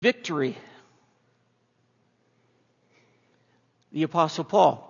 victory. The Apostle Paul,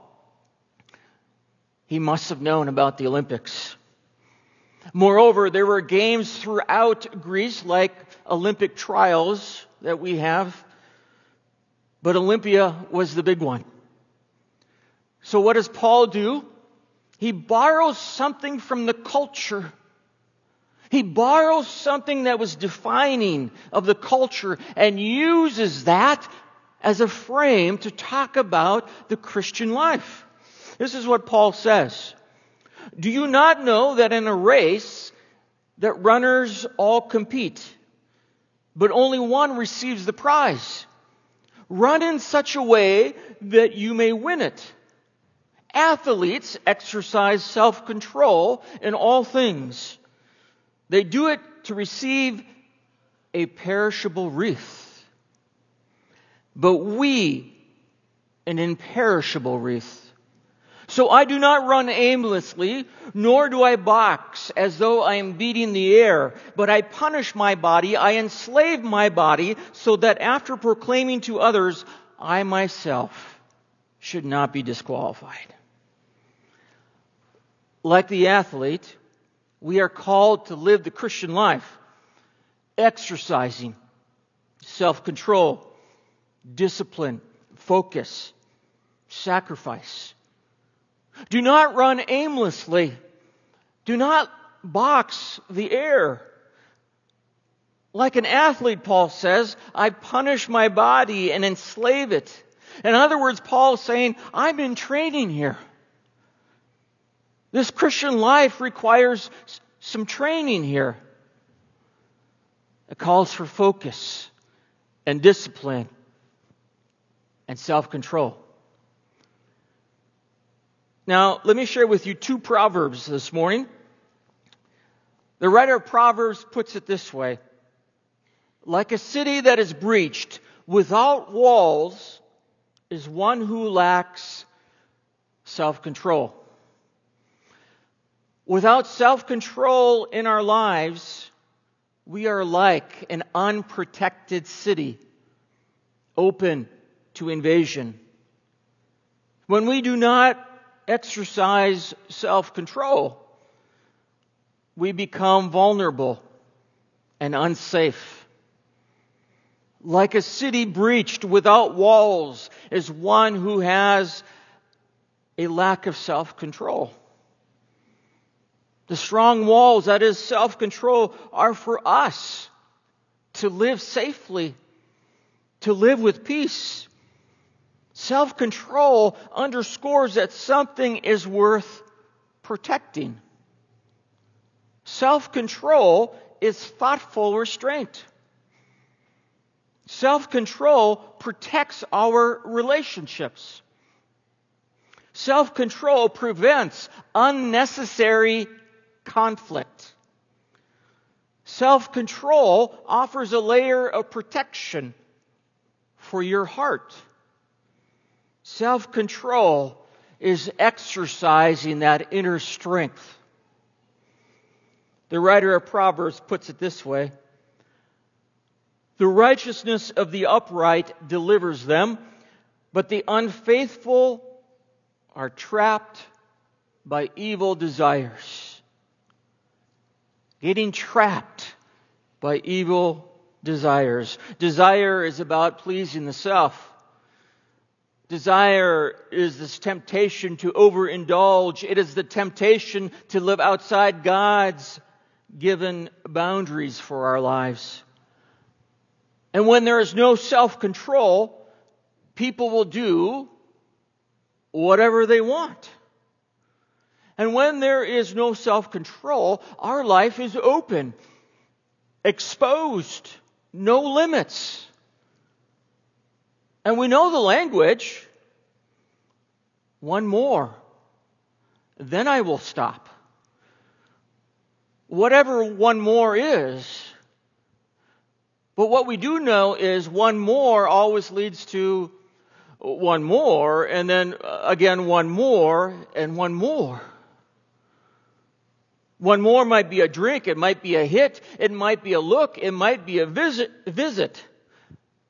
he must have known about the Olympics. Moreover, there were games throughout Greece, like Olympic trials that we have, but Olympia was the big one. So what does Paul do? He borrows something from the culture. He borrows something that was defining of the culture and uses that as a frame to talk about the Christian life. This is what Paul says. Do you not know that in a race that runners all compete, but only one receives the prize? Run in such a way that you may win it. Athletes exercise self-control in all things. They do it to receive a perishable wreath, but we an imperishable wreath. So I do not run aimlessly, nor do I box as though I am beating the air, but I punish my body, I enslave my body, so that after proclaiming to others, I myself should not be disqualified. Like the athlete, we are called to live the Christian life, exercising self-control, discipline, focus, sacrifice. Do not run aimlessly. Do not box the air. Like an athlete, Paul says, I punish my body and enslave it. In other words, Paul is saying, I'm in training here. This Christian life requires some training here. It calls for focus and discipline and self-control. Now, let me share with you two proverbs this morning. The writer of Proverbs puts it this way. Like a city that is breached without walls is one who lacks self-control. Without self-control in our lives, we are like an unprotected city, open to invasion. When we do not exercise self-control, we become vulnerable and unsafe. Like a city breached without walls is one who has a lack of self-control. The strong walls, that is self-control, are for us to live safely, to live with peace. Self-control underscores that something is worth protecting. Self-control is thoughtful restraint. Self-control protects our relationships. Self-control prevents unnecessary conflict. Self-control offers a layer of protection for your heart. Self-control is exercising that inner strength. The writer of Proverbs puts it this way. The righteousness of the upright delivers them, but the unfaithful are trapped by evil desires. Getting trapped by evil desires. Desire is about pleasing the self. Desire is this temptation to overindulge. It is the temptation to live outside God's given boundaries for our lives. And when there is no self-control, people will do whatever they want. And when there is no self-control, our life is open, exposed, no limits. And we know the language. One more, then I will stop. Whatever one more is. But what we do know is one more always leads to one more, and then again one more, and one more. One more might be a drink, it might be a hit, it might be a look, it might be a visit.